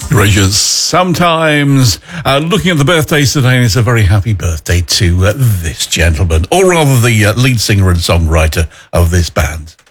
Rangers, sometimes looking at the birthdays today, and it's a very happy birthday to this gentleman, or rather the lead singer and songwriter of this band.